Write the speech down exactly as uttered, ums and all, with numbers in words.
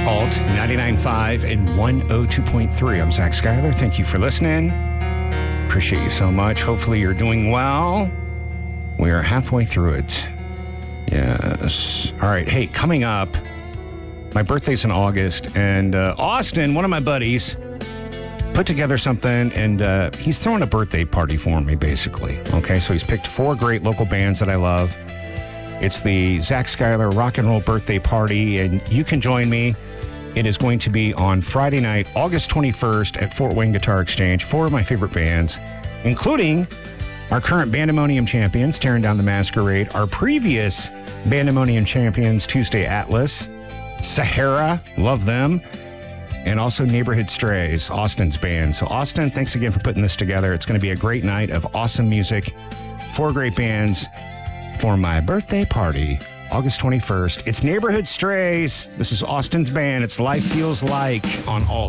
Alt ninety-nine point five and one oh two point three. I'm Zach Schuyler. Thank you for listening. Appreciate you so much. Hopefully you're doing well. We are halfway through it. Yes. All right. Hey, coming up, my birthday's in August, and uh, Austin, one of my buddies, put together something, and uh, he's throwing a birthday party for me, basically. Okay, so he's picked four great local bands that I love. It's the Zach Schuyler Rock and Roll Birthday Party, and you can join me. It is going to be on Friday night, August twenty-first at Fort Wayne Guitar Exchange. Four of my favorite bands, including our current Bandemonium champions, Tearing Down the Masquerade, our previous Bandemonium champions, Tuesday Atlas, Sahara, love them, and also Neighborhood Strays, Austin's band. So Austin, thanks again for putting this together. It's going to be a great night of awesome music, four great bands for my birthday party, August twenty-first. It's Neighborhood Strays. This is Austin's band. It's Life Feels Like on Alt.